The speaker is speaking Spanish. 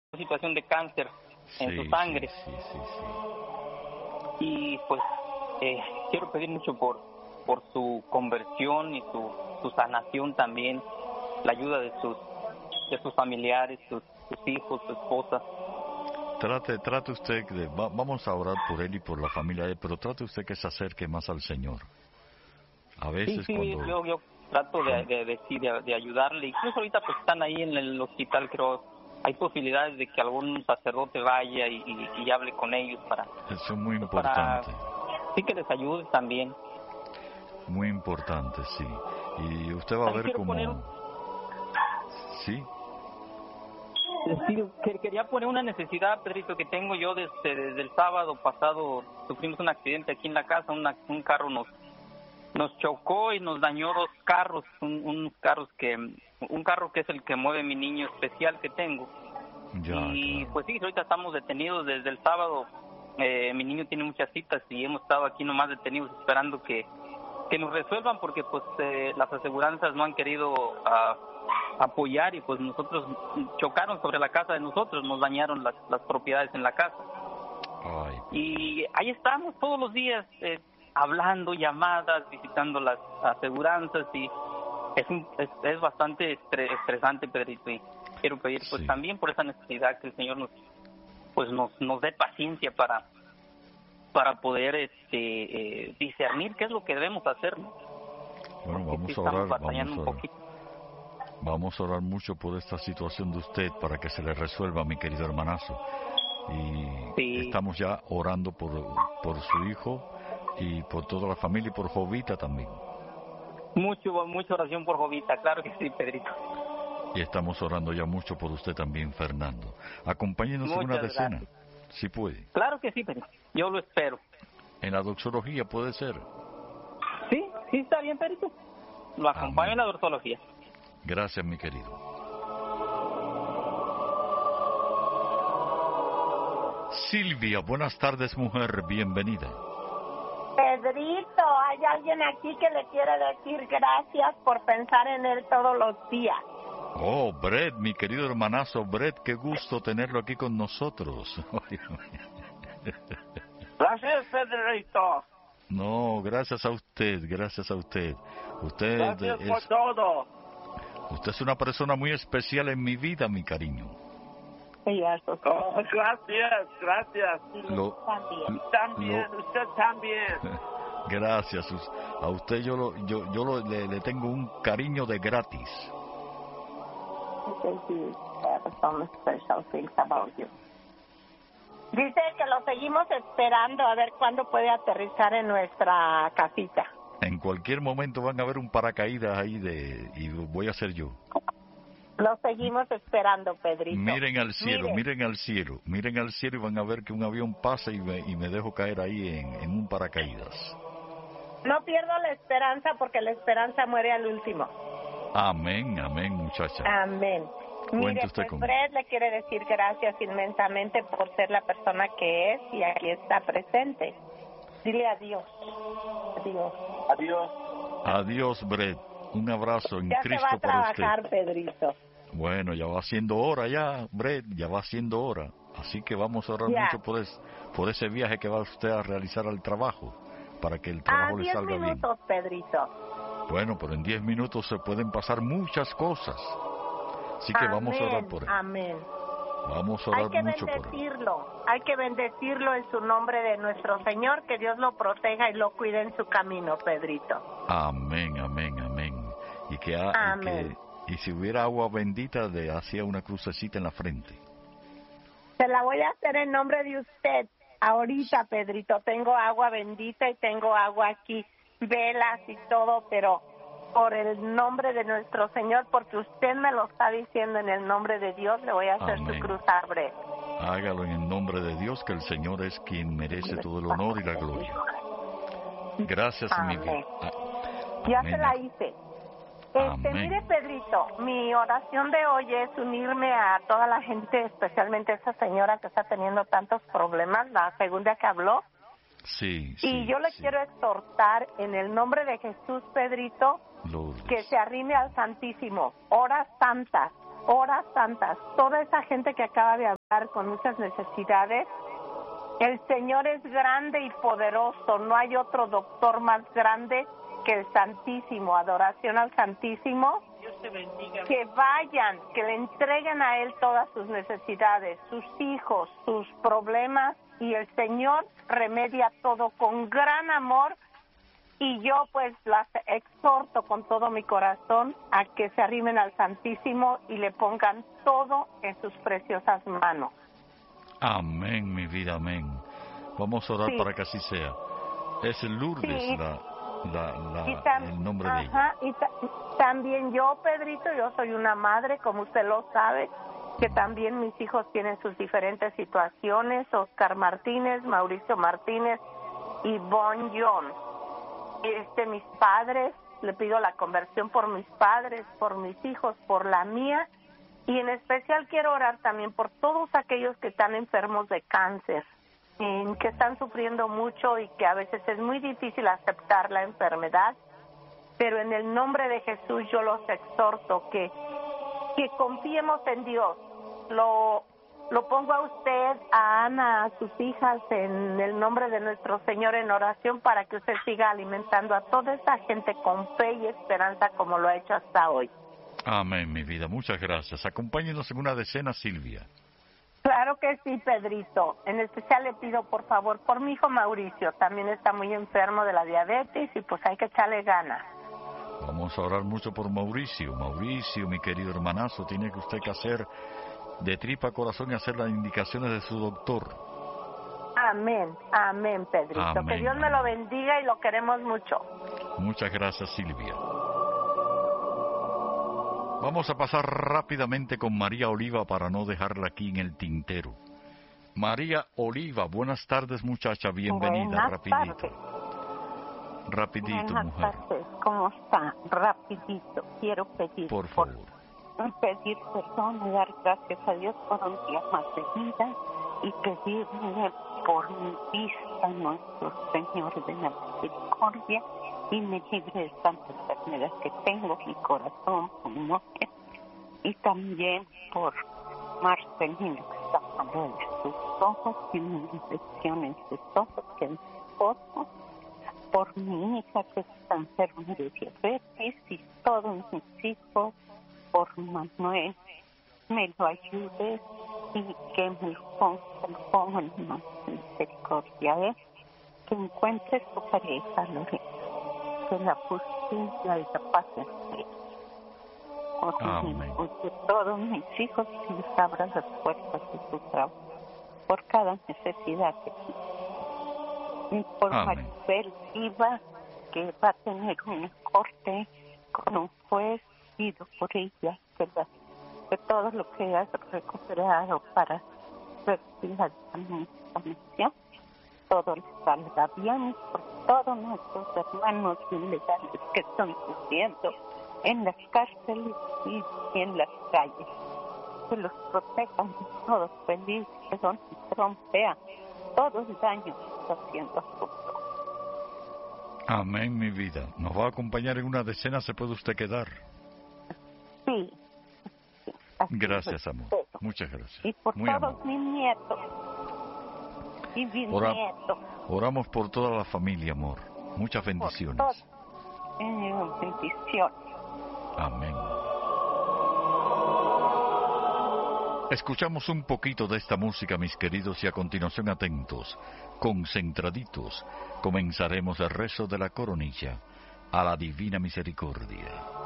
situación de cáncer en su sangre. Y pues quiero pedir mucho por su conversión y su sanación también, la ayuda de sus familiares, sus hijos, su esposa. Trate usted vamos a orar por él y por la familia de él, pero trate usted que se acerque más al Señor. A veces cuando... yo trato de ayudarle. Incluso ahorita pues están ahí en el hospital, creo. Hay posibilidades de que algún sacerdote vaya y hable con ellos para... Eso es muy importante. Sí, que les ayude también. Muy importante, sí. Y usted va a ver cómo... ¿Sí? Sí, quería poner una necesidad, Pedrito, que tengo yo desde el sábado pasado. Sufrimos un accidente aquí en la casa, un carro nos chocó y nos dañó dos carros, un carro que es el que mueve mi niño especial que tengo. Y pues sí, ahorita estamos detenidos desde el sábado. Mi niño tiene muchas citas y hemos estado aquí nomás detenidos esperando que nos resuelvan, porque pues las aseguranzas no han querido apoyar, y pues nosotros chocaron sobre la casa de nosotros, nos dañaron las propiedades en la casa. Y ahí estamos todos los días hablando, llamadas, visitando las aseguranzas, y es bastante estresante, Pedrito, y quiero pedir pues también por esa necesidad que el Señor nos dé paciencia para poder discernir qué es lo que debemos hacer, ¿no? Bueno, vamos a orar mucho por esta situación de usted para que se le resuelva, mi querido hermanazo. Y estamos ya orando por su hijo y por toda la familia y por Jovita también. Mucha oración por Jovita, claro que sí, Pedrito. Y estamos orando ya mucho por usted también, Fernando. Acompáñenos en una decena, si puede. Claro que sí, Pedrito. Yo lo espero. En la doxología puede ser. Sí, está bien, Pedrito. Lo acompaño en la doxología. Gracias, mi querido. Silvia, buenas tardes, mujer, bienvenida. Pedrito, hay alguien aquí que le quiere decir gracias por pensar en él todos los días. Oh, Brett, mi querido hermanazo Brett, qué gusto tenerlo aquí con nosotros. Gracias, Pedrito. No, gracias a usted, gracias a usted. Gracias por todo. Usted es una persona muy especial en mi vida, mi cariño. Gracias. También, usted también. Gracias. A usted yo le tengo un cariño de gratis. Dice que lo seguimos esperando a ver cuándo puede aterrizar en nuestra casita. En cualquier momento van a ver un paracaídas ahí y voy a ser yo. Lo seguimos esperando, Pedrito. Miren al cielo y van a ver que un avión pasa y me dejo caer ahí en un paracaídas. No pierdo la esperanza, porque la esperanza muere al último. Amén, muchacha. Amén. Mire, pues Fred le quiere decir gracias inmensamente por ser la persona que es y aquí está presente. Dile adiós. Adiós, Brett. Un abrazo en Cristo para usted. Ya se va a trabajar, Pedrito. Bueno, ya va siendo hora Brett, ya va siendo hora. Así que vamos a orar mucho por ese viaje que va usted a realizar al trabajo, para que el trabajo le salga bien. 10 minutos, Pedrito. Bueno, pero en 10 minutos se pueden pasar muchas cosas. Así que vamos a orar por él. Amén. Vamos a orar mucho por él. Hay que bendecirlo en su nombre de nuestro Señor, que Dios lo proteja y lo cuide en su camino, Pedrito. Amén. Y si hubiera agua bendita, le hacía una crucecita en la frente. Se la voy a hacer en nombre de usted. Ahorita, Pedrito, tengo agua bendita y tengo agua aquí, velas y todo, pero por el nombre de nuestro Señor, porque usted me lo está diciendo en el nombre de Dios, le voy a hacer su cruz a Brett. Hágalo en el nombre de Dios, que el Señor es quien merece todo el honor y la gloria. Gracias, mi vida. Ya se la hice. Mire, Pedrito, mi oración de hoy es unirme a toda la gente, especialmente a esa señora que está teniendo tantos problemas, la segunda que habló. Y yo le quiero exhortar en el nombre de Jesús, Pedrito, que se arrime al Santísimo, horas santas, horas santas, toda esa gente que acaba de hablar con muchas necesidades, el Señor es grande y poderoso, no hay otro doctor más grande que el Santísimo, adoración al Santísimo. Dios te bendiga. Que vayan, que le entreguen a Él todas sus necesidades, sus hijos, sus problemas, y el Señor remedia todo con gran amor. Y yo pues las exhorto con todo mi corazón a que se arrimen al Santísimo y le pongan todo en sus preciosas manos. Amén, mi vida, amén. Vamos a orar para que así sea. Es Lourdes el nombre de ella. Y también yo, Pedrito, yo soy una madre, como usted lo sabe, que también mis hijos tienen sus diferentes situaciones, Oscar Martínez, Mauricio Martínez y Bon John. Mis padres, le pido la conversión por mis padres, por mis hijos, por la mía, y en especial quiero orar también por todos aquellos que están enfermos de cáncer, que están sufriendo mucho y que a veces es muy difícil aceptar la enfermedad, pero en el nombre de Jesús yo los exhorto que confiemos en Dios. Lo pongo a usted, a Ana, a sus hijas, en el nombre de nuestro Señor en oración para que usted siga alimentando a toda esta gente con fe y esperanza como lo ha hecho hasta hoy. Amén, mi vida. Muchas gracias. Acompáñenos en una decena, Silvia. Claro que sí, Pedrito. En especial le pido, por favor, por mi hijo Mauricio. También está muy enfermo de la diabetes y pues hay que echarle ganas. Vamos a orar mucho por Mauricio. Mauricio, mi querido hermanazo, tiene que usted que hacer de tripa corazón y hacer las indicaciones de su doctor. Amén, amén, Pedrito. Amén, que Dios me lo bendiga y lo queremos mucho. Muchas gracias, Silvia. Vamos a pasar rápidamente con María Oliva para no dejarla aquí en el tintero. María Oliva, buenas tardes, muchacha, bienvenida. Buenas rapidito. Tardes. Rapidito, Buenas mujer. Tardes. ¿Cómo está? Rapidito. Quiero pedir Por favor. Pedir perdón y dar gracias a Dios por un día más de vida y pedirle por mi vista a nuestro Señor de la Misericordia y me libre de tanta enfermedad que tengo, mi corazón, pulmones, y también por Marcelino, que está malo de sus ojos, tiene una infección en sus ojos, que es su esposo, por mi hija que está enferma de diabetes y todos mis hijos, por Manuel, me lo ayude y que me lo ponga en la misericordia, que encuentre su pareja, Lorena, que la justicia y la paz en él. Porque todos mis hijos les abran las puertas de su trabajo, por cada necesidad que tienen. Y por Maribel Iba, que va a tener una corte con un juez, pido por ella que todo lo que has recuperado para recibir la misión, todo le salga bien por todos nuestros hermanos ilegales que están sufriendo en las cárceles y en las calles. Que los protejan de todo feliz, que Don Trump vea todo el daño que está haciendo a su pueblo. Amén, mi vida. Nos va a acompañar en una decena, ¿se puede usted quedar? Sí. Gracias, amor. Muchas gracias. Y por muy todos amable. mis nietos y bisnietos. Oramos por toda la familia, amor. Muchas bendiciones. Bendiciones. Amén. Escuchamos un poquito de esta música, mis queridos, y a continuación atentos, concentraditos, comenzaremos el rezo de la coronilla a la Divina Misericordia.